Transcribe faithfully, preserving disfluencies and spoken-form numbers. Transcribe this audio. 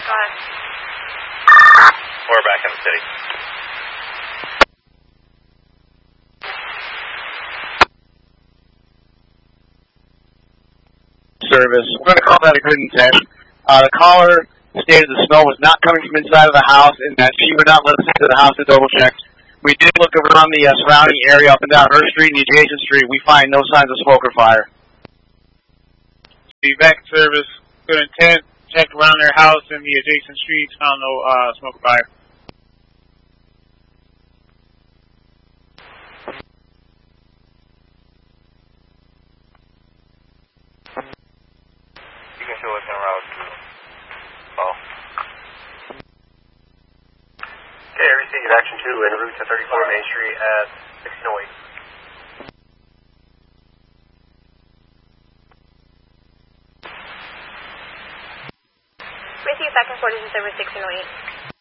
ahead. We're back in the city. Service. We're going to call that a good intent. Uh, the caller stated the snow was not coming from inside of the house and that she would not let us into the house to double check. We did look around the uh, surrounding area up and down her street and the adjacent street. We find no signs of smoke or fire. The back service, good intent, checked around their house and the adjacent streets, found no uh, smoke or fire. You can show us en route to oh. Okay, received action two en route to thirty-four Main Street at sixteen oh eight. Receive back and forth to service sixteen oh eight.